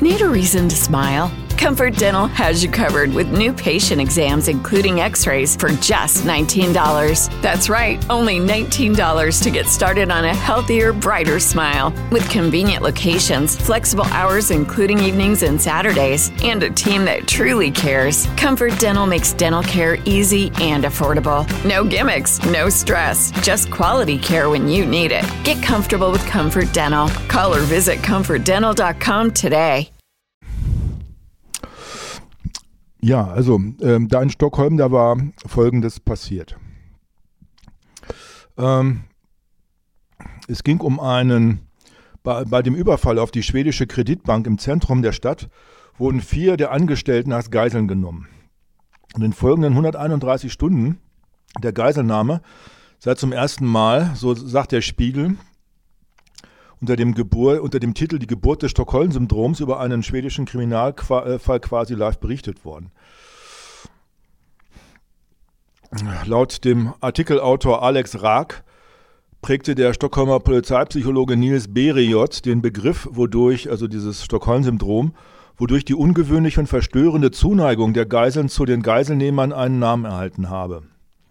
Need a reason to smile? Comfort Dental has you covered with new patient exams, including x-rays, for just $19. That's right, only $19 to get started on a healthier, brighter smile. With convenient locations, flexible hours including evenings and Saturdays, and a team that truly cares, Comfort Dental makes dental care easy and affordable. No gimmicks, no stress, just quality care when you need it. Get comfortable with Comfort Dental. Call or visit comfortdental.com today. Ja, also da in Stockholm, da war Folgendes passiert. Es ging um bei dem Überfall auf die schwedische Kreditbank im Zentrum der Stadt wurden 4 der Angestellten als Geiseln genommen. In den folgenden 131 Stunden der Geiselnahme sei zum ersten Mal, so sagt der Spiegel, unter dem Titel Die Geburt des Stockholm-Syndroms über einen schwedischen Kriminalfall quasi live berichtet worden. Laut dem Artikelautor Alex Raak prägte der Stockholmer Polizeipsychologe Nils Berijot den Begriff, also dieses Stockholm-Syndrom, wodurch die ungewöhnliche und verstörende Zuneigung der Geiseln zu den Geiselnehmern einen Namen erhalten habe.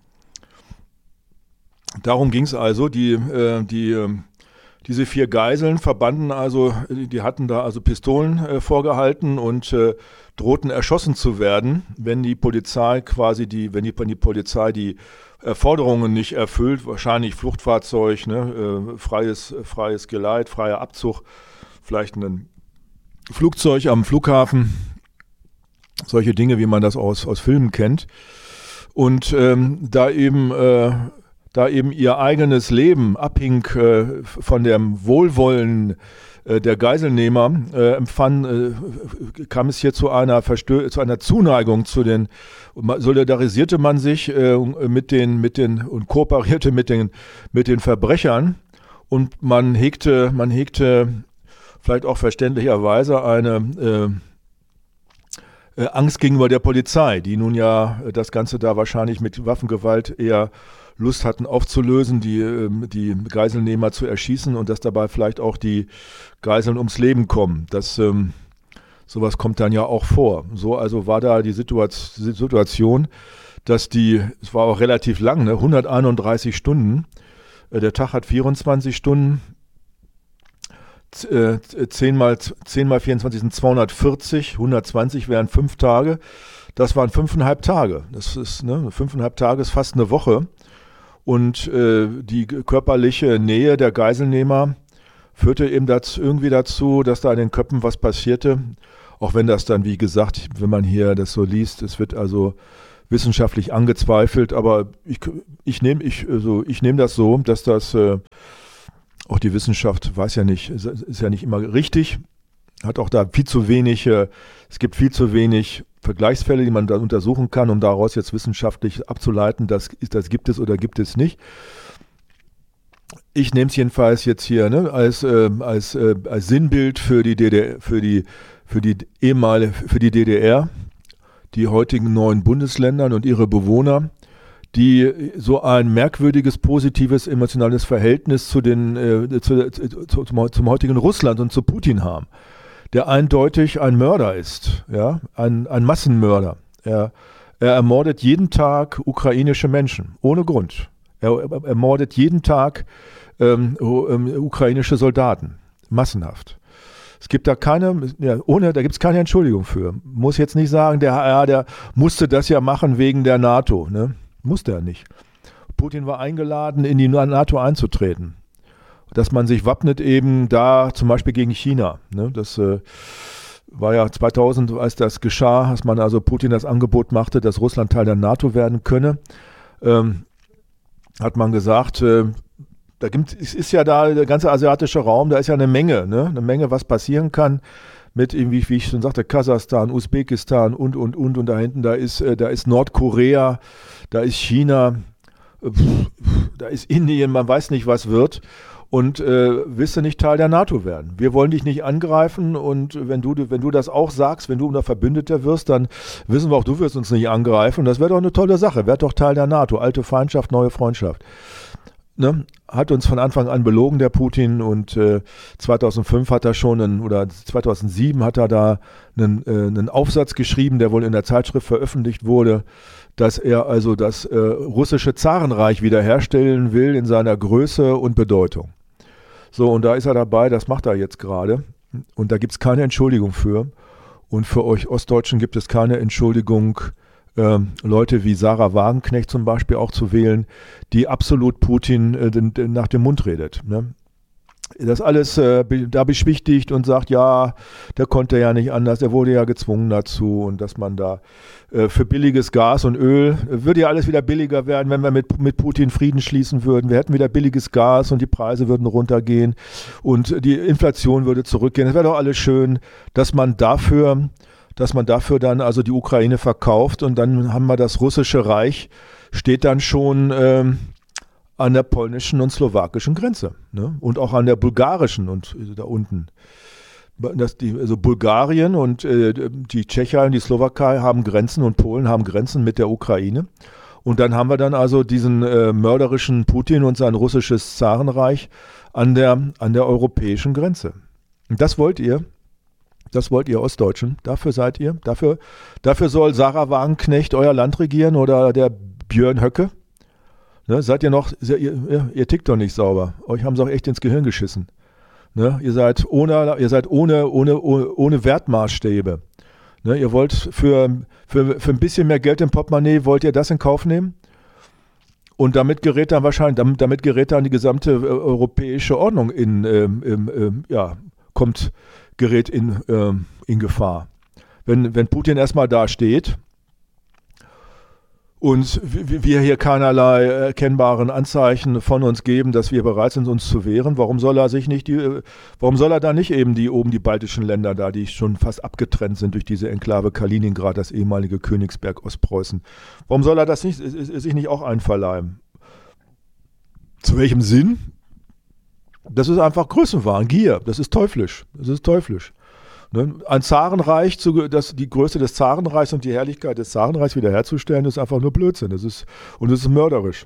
Darum ging es also, diese 4 Geiseln verbanden also, die hatten da also Pistolen vorgehalten und drohten erschossen zu werden, wenn die Polizei die Forderungen nicht erfüllt, wahrscheinlich Fluchtfahrzeug, freies Geleit, freier Abzug, vielleicht ein Flugzeug am Flughafen, solche Dinge, wie man das aus Filmen kennt. Und da eben ihr eigenes Leben abhing von dem Wohlwollen der Geiselnehmer, kam es hier zu einer Zuneigung solidarisierte man sich und kooperierte mit den Verbrechern, und man hegte vielleicht auch verständlicherweise eine Angst gegenüber der Polizei, die nun ja das Ganze da wahrscheinlich mit Waffengewalt eher Lust hatten aufzulösen, die Geiselnehmer zu erschießen, und dass dabei vielleicht auch die Geiseln ums Leben kommen. Sowas kommt dann ja auch vor. So also war da die Situation, dass es war auch relativ lang, 131 Stunden. Der Tag hat 24 Stunden. 10 mal 24 sind 240, 120 wären 5 Tage. Das waren 5,5 Tage. Das ist 5,5 Tage ist fast eine Woche. Und die körperliche Nähe der Geiselnehmer führte eben irgendwie dazu, dass da in den Köpfen was passierte. Auch wenn das dann, wie gesagt, wenn man hier das so liest, es wird also wissenschaftlich angezweifelt. Aber ich nehme das so, dass das auch die Wissenschaft weiß ja nicht, ist ja nicht immer richtig. Hat auch da es gibt viel zu wenig Vergleichsfälle, die man da untersuchen kann, um daraus jetzt wissenschaftlich abzuleiten, das gibt es oder gibt es nicht. Ich nehme es jedenfalls jetzt hier als Sinnbild für die DDR, die heutigen 9 Bundesländern und ihre Bewohner, die so ein merkwürdiges, positives, emotionales Verhältnis zum heutigen Russland und zu Putin haben, der eindeutig ein Mörder ist, ja, ein Massenmörder. Er ermordet jeden Tag ukrainische Menschen, ohne Grund. Er ermordet jeden Tag ukrainische Soldaten, massenhaft. Es gibt da da gibt es keine Entschuldigung für. Muss jetzt nicht sagen, der musste das ja machen wegen der NATO, ne? Musste er nicht. Putin war eingeladen, in die NATO einzutreten. Dass man sich wappnet eben da zum Beispiel gegen China. Ne? Das war ja 2000, als das geschah, als man also Putin das Angebot machte, dass Russland Teil der NATO werden könne, hat man gesagt, es ist ja da der ganze asiatische Raum, da ist ja eine Menge, was passieren kann. Mit irgendwie, wie ich schon sagte, Kasachstan, Usbekistan und da hinten, da ist Nordkorea, da ist China, da ist Indien, man weiß nicht, was wird, und willst du nicht Teil der NATO werden. Wir wollen dich nicht angreifen, und wenn du das auch sagst, wenn du unser Verbündeter wirst, dann wissen wir auch, du wirst uns nicht angreifen, und das wäre doch eine tolle Sache, wäre doch Teil der NATO, alte Feindschaft, neue Freundschaft. ne, hat uns von Anfang an belogen, der Putin, und 2005 hat er schon, oder 2007 hat er da einen Aufsatz geschrieben, der wohl in der Zeitschrift veröffentlicht wurde, dass er also das russische Zarenreich wiederherstellen will in seiner Größe und Bedeutung. So, und da ist er dabei, das macht er jetzt gerade, und da gibt es keine Entschuldigung für, und für euch Ostdeutschen gibt es keine Entschuldigung, Leute wie Sarah Wagenknecht zum Beispiel auch zu wählen, die absolut Putin nach dem Mund redet. Ne? Das alles da beschwichtigt und sagt, ja, der konnte ja nicht anders, der wurde ja gezwungen dazu, und dass man da für billiges Gas und Öl, würde ja alles wieder billiger werden, wenn wir mit Putin Frieden schließen würden. Wir hätten wieder billiges Gas und die Preise würden runtergehen und die Inflation würde zurückgehen. Es wäre doch alles schön, dass man dafür dann also die Ukraine verkauft, und dann haben wir das russische Reich, steht dann schon an der polnischen und slowakischen Grenze, ne? Und auch an der bulgarischen und da unten. Also Bulgarien und die Tschechei und die Slowakei haben Grenzen, und Polen haben Grenzen mit der Ukraine. Und dann haben wir dann also diesen mörderischen Putin und sein russisches Zarenreich an der europäischen Grenze. Und das wollt ihr? Das wollt ihr Ostdeutschen? Dafür seid ihr? Dafür soll Sarah Wagenknecht euer Land regieren oder der Björn Höcke? Ne, seid ihr noch, ihr tickt doch nicht sauber. Euch haben sie auch echt ins Gehirn geschissen. Ne, ihr seid ohne Wertmaßstäbe. Ne, ihr wollt für ein bisschen mehr Geld im Portemonnaie, wollt ihr das in Kauf nehmen? Und damit gerät dann die gesamte europäische Ordnung gerät in Gefahr. Wenn Putin erstmal da steht und wir hier keinerlei erkennbaren Anzeichen von uns geben, dass wir bereit sind, uns zu wehren, warum soll er da nicht eben die baltischen Länder da, die schon fast abgetrennt sind durch diese Enklave Kaliningrad, das ehemalige Königsberg Ostpreußen, warum soll er das sich nicht auch einverleiben? Zu welchem Sinn? Das ist einfach Größenwahn, Gier, das ist teuflisch. Ne? Ein Zarenreich, die Größe des Zarenreichs und die Herrlichkeit des Zarenreichs wiederherzustellen, ist einfach nur Blödsinn. Das ist mörderisch.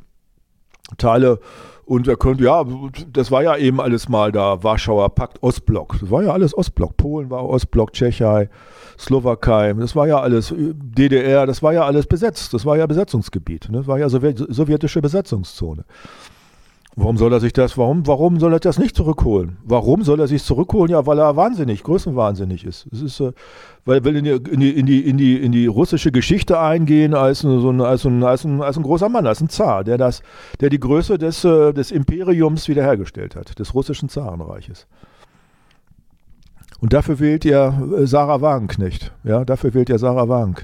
Das war ja eben alles mal da, Warschauer Pakt, Ostblock. Das war ja alles Ostblock. Polen war Ostblock, Tschechei, Slowakei, das war ja alles DDR, das war ja alles besetzt. Das war ja Besetzungsgebiet. Ne? Das war ja sowjetische Besetzungszone. Warum soll er soll er das nicht zurückholen? Warum soll er sich zurückholen? Ja, weil er größenwahnsinnig ist. Es ist, weil er will in die russische Geschichte eingehen als ein großer Mann, als ein Zar, der die Größe des Imperiums wiederhergestellt hat, des russischen Zarenreiches. Und dafür wählt ihr Sarah Wagenknecht. Ja,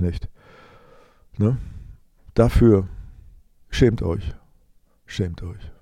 Ne? Dafür schämt euch. Schämt euch.